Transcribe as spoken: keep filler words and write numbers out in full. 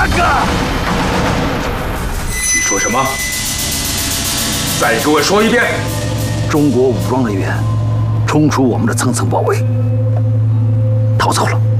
个！ 你说什么？再给我说一遍！ 中国武装人员冲出我们的层层包围，逃走了。